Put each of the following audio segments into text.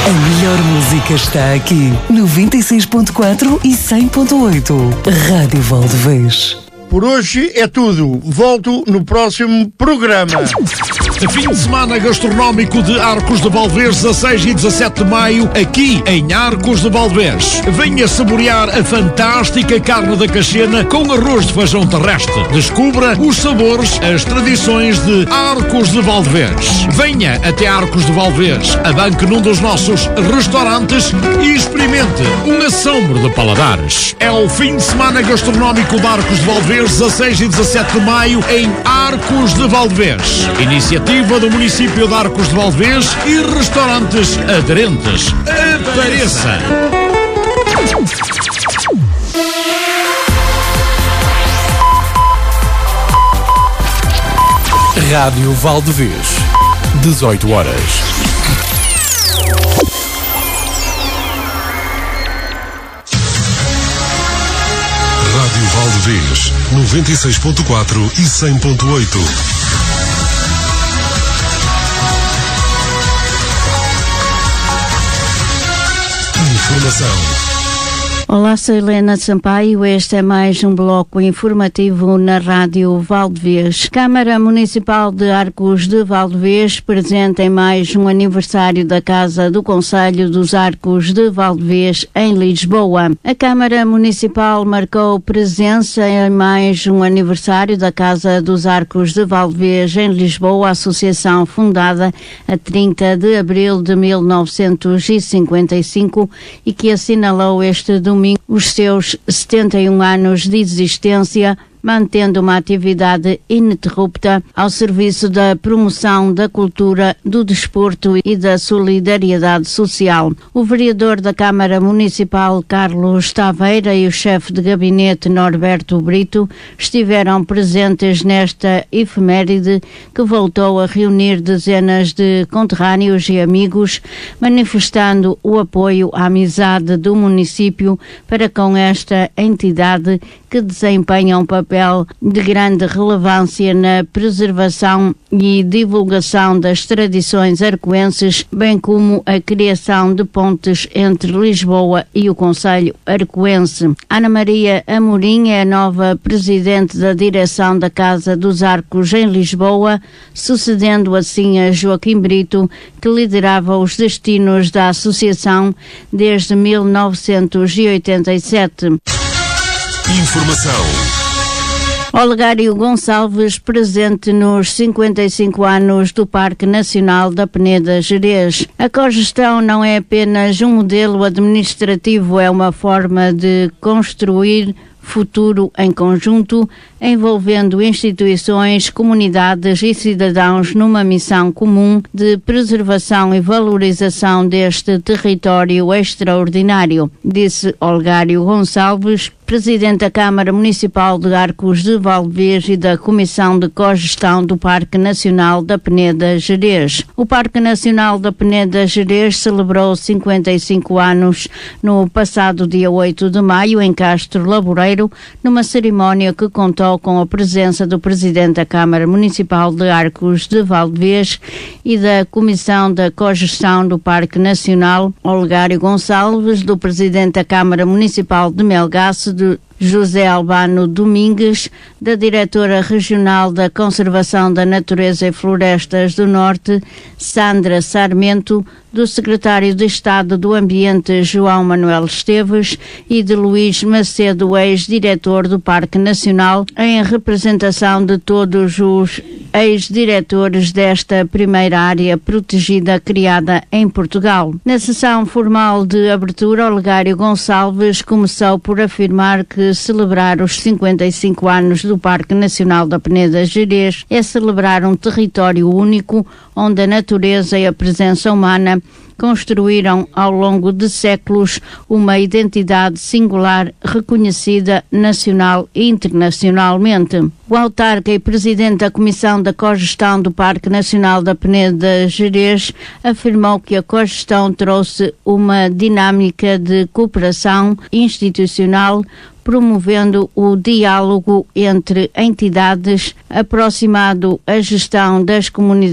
A melhor música está aqui, 96.4 e 100.8. Rádio Valdevez. Por hoje é tudo. Volto no próximo programa. Fim de semana gastronómico de Arcos de Valdevez, 16 e 17 de maio, aqui em Arcos de Valdevez. Venha saborear a fantástica carne da cachena com arroz de feijão terrestre. Descubra os sabores, as tradições de Arcos de Valdevez. Venha até Arcos de Valdevez, abanque num dos nossos restaurantes e experimente um assombro de paladares. É o fim de semana gastronómico de Arcos de Valdevez, 16 e 17 de maio, em Arcos de Valdevez. Iniciativa do município de Arcos de Valdevez e restaurantes aderentes. Apareça! Rádio Valdevez, 18 horas. Rádio Valdevez, 96.4 e 100.8. Informação. Olá, sou Helena Sampaio. Este é mais um bloco informativo na Rádio Valdevez. Câmara Municipal de Arcos de Valdevez presente em mais um aniversário da Casa do Conselho dos Arcos de Valdevez em Lisboa. A Câmara Municipal marcou presença em mais um aniversário da Casa dos Arcos de Valdevez em Lisboa, associação fundada a 30 de abril de 1955 e que assinalou este domingo os seus 71 anos de existência, mantendo uma atividade ininterrupta ao serviço da promoção da cultura, do desporto e da solidariedade social. O vereador da Câmara Municipal, Carlos Taveira, e o chefe de gabinete, Norberto Brito, estiveram presentes nesta efeméride que voltou a reunir dezenas de conterrâneos e amigos, manifestando o apoio à amizade do município para com esta entidade que desempenha um papel de grande relevância na preservação e divulgação das tradições arcoenses, bem como a criação de pontes entre Lisboa e o concelho arcoense. Ana Maria Amorim é a nova presidente da direção da Casa dos Arcos em Lisboa, sucedendo assim a Joaquim Brito, que liderava os destinos da associação desde 1987. Informação. Olegário Gonçalves, presente nos 55 anos do Parque Nacional da Peneda Gerês. A cogestão não é apenas um modelo administrativo, é uma forma de construir futuro em conjunto, envolvendo instituições, comunidades e cidadãos numa missão comum de preservação e valorização deste território extraordinário, disse Olegário Gonçalves, presidente da Câmara Municipal de Arcos de Valdevez e da Comissão de Cogestão do Parque Nacional da Peneda Gerês. O Parque Nacional da Peneda Gerês celebrou 55 anos no passado dia 8 de maio em Castro Laboreiro, numa cerimónia que contou com a presença do presidente da Câmara Municipal de Arcos de Valdevez e da Comissão da Cogestão do Parque Nacional, Olegário Gonçalves, do presidente da Câmara Municipal de Melgaço, de José Albano Domingues, da diretora regional da Conservação da Natureza e Florestas do Norte, Sandra Sarmento, do secretário de Estado do Ambiente, João Manuel Esteves, e de Luís Macedo, ex-diretor do Parque Nacional, em representação de todos os ex-diretores desta primeira área protegida criada em Portugal. Na sessão formal de abertura, Olegário Gonçalves começou por afirmar que celebrar os 55 anos do Parque Nacional da Peneda Gerês é celebrar um território único onde a natureza e a presença humana construíram ao longo de séculos uma identidade singular reconhecida nacional e internacionalmente. O autarca e presidente da Comissão da Cogestão do Parque Nacional da Peneda Gerês afirmou que a cogestão trouxe uma dinâmica de cooperação institucional, promovendo o diálogo entre entidades, aproximado a gestão das comunidades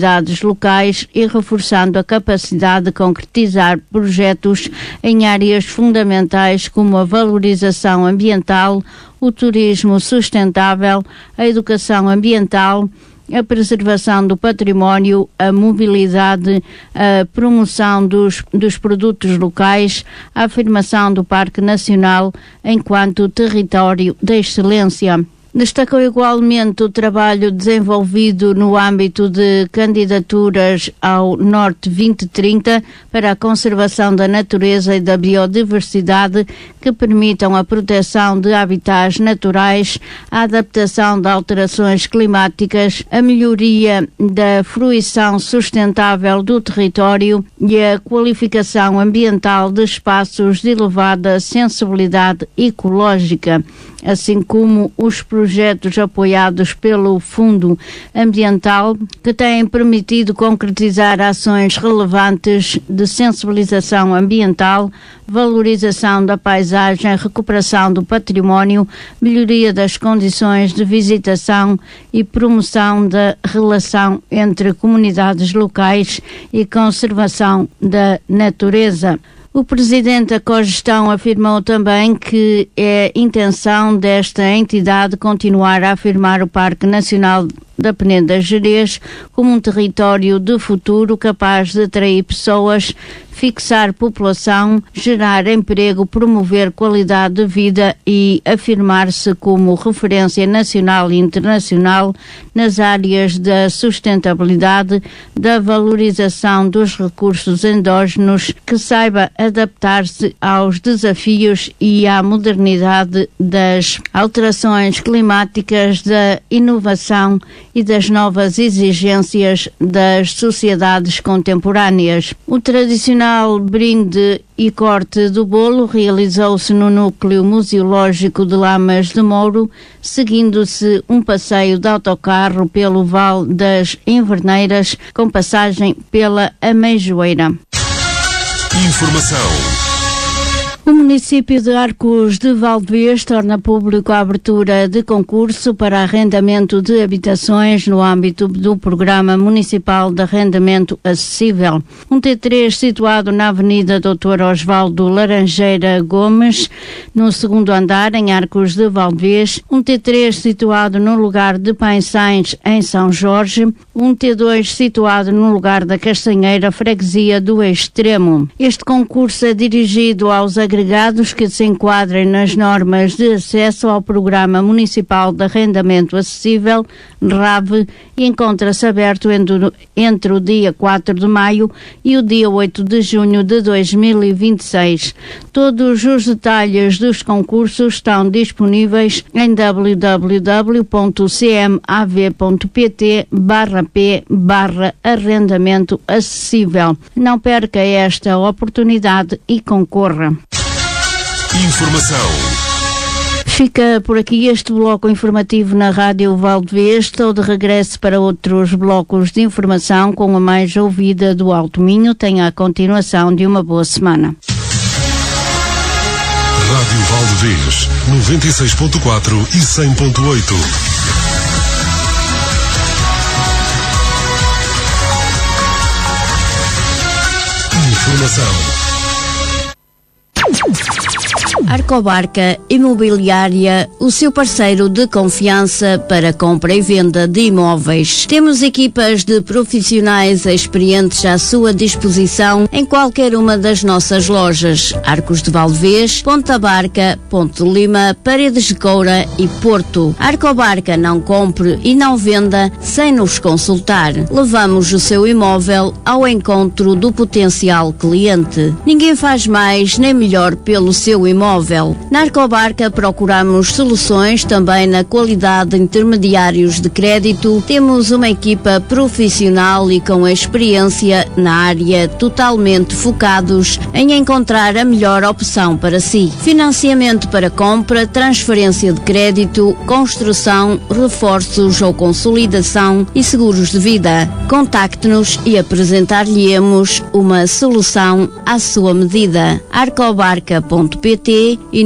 locais e reforçando a capacidade de concretizar projetos em áreas fundamentais como a valorização ambiental, o turismo sustentável, a educação ambiental, a preservação do património, a mobilidade, a promoção dos produtos locais, a afirmação do Parque Nacional enquanto território de excelência. Destacou igualmente o trabalho desenvolvido no âmbito de candidaturas ao Norte 2030 para a conservação da natureza e da biodiversidade que permitam a proteção de habitats naturais, a adaptação de alterações climáticas, a melhoria da fruição sustentável do território e a qualificação ambiental de espaços de elevada sensibilidade ecológica, assim como os projetos apoiados pelo Fundo Ambiental que têm permitido concretizar ações relevantes de sensibilização ambiental, valorização da paisagem, recuperação do património, melhoria das condições de visitação e promoção da relação entre comunidades locais e conservação da natureza. O presidente da Cogestão afirmou também que é intenção desta entidade continuar a afirmar o Parque Nacional da Peneda Gerês como um território de futuro capaz de atrair pessoas, fixar população, gerar emprego, promover qualidade de vida e afirmar-se como referência nacional e internacional nas áreas da sustentabilidade, da valorização dos recursos endógenos, que saiba adaptar-se aos desafios e à modernidade das alterações climáticas, da inovação e das novas exigências das sociedades contemporâneas. O tradicional brinde e corte do bolo realizou-se no núcleo museológico de Lamas de Mouro, seguindo-se um passeio de autocarro pelo Vale das Inverneiras, com passagem pela Ameijoeira. Informação. O município de Arcos de Valdevez torna público a abertura de concurso para arrendamento de habitações no âmbito do Programa Municipal de Arrendamento Acessível. Um T3 situado na Avenida Dr. Osvaldo Laranjeira Gomes, no segundo andar, em Arcos de Valdevez. Um T3 situado no lugar de Painçães, em São Jorge. Um T2 situado no lugar da Castanheira, freguesia do Extremo. Este concurso é dirigido aos agregados que se enquadrem nas normas de acesso ao Programa Municipal de Arrendamento Acessível, RAV, e encontra-se aberto entre o dia 4 de maio e o dia 8 de junho de 2026. Todos os detalhes dos concursos estão disponíveis em www.cmav.pt/p/arrendamento acessível. Não perca esta oportunidade e concorra. Informação. Fica por aqui este bloco informativo na Rádio Valdevez. Estou de regresso para outros blocos de informação com a mais ouvida do Alto Minho. Tenha a continuação de uma boa semana. Rádio Valdevez, 96.4 e 100.8. Informação. Arcobarca Imobiliária, o seu parceiro de confiança para compra e venda de imóveis. Temos equipas de profissionais experientes à sua disposição em qualquer uma das nossas lojas: Arcos de Valdevez, Ponta Barca, Ponte de Lima, Paredes de Coura e Porto. Arcobarca, não compre e não venda sem nos consultar. Levamos o seu imóvel ao encontro do potencial cliente. Ninguém faz mais nem melhor pelo seu imóvel. Na Arcobarca procuramos soluções também na qualidade de intermediários de crédito. Temos uma equipa profissional e com experiência na área, totalmente focados em encontrar a melhor opção para si. Financiamento para compra, transferência de crédito, construção, reforços ou consolidação e seguros de vida. Contacte-nos e apresentar-lhe-emos uma solução à sua medida. Arcobarca.pt e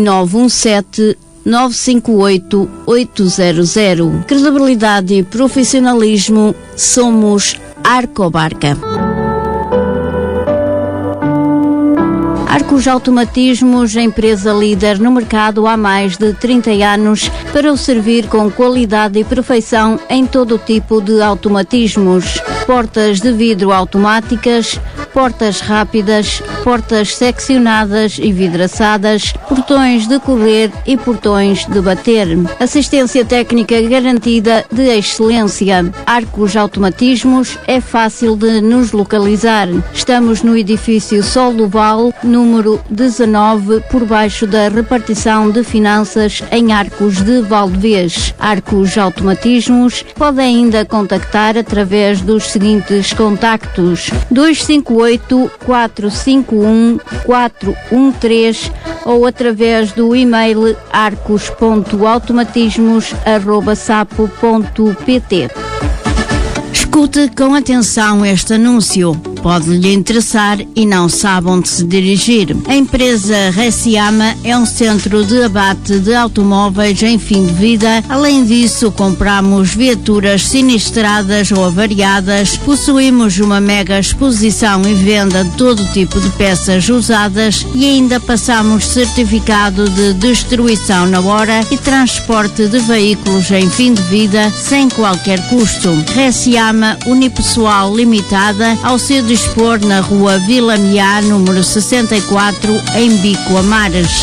917-958-800. Credibilidade e profissionalismo, somos Arcobarca. Arcos Automatismos, empresa líder no mercado há mais de 30 anos, para o servir com qualidade e perfeição em todo tipo de automatismos. Portas de vidro automáticas, portas rápidas, portas seccionadas e vidraçadas, portões de correr e portões de bater. Assistência técnica garantida de excelência. Arcos Automatismos, é fácil de nos localizar. Estamos no edifício Sol do Val, número 19, por baixo da repartição de finanças em Arcos de Valdevez. Arcos Automatismos, pode ainda contactar através dos seguintes contactos: 258-451-413 ou através do e-mail arcos.automatismos@sapo.pt. Escute com atenção este anúncio. Pode lhe interessar e não sabe onde se dirigir. A empresa Reciama é um centro de abate de automóveis em fim de vida. Além disso, compramos viaturas sinistradas ou avariadas, possuímos uma mega exposição e venda de todo tipo de peças usadas e ainda passamos certificado de destruição na hora e transporte de veículos em fim de vida sem qualquer custo. Reciama Unipessoal Limitada, ao seu dispor na rua Vila Miá, número 64, em Bico Amares.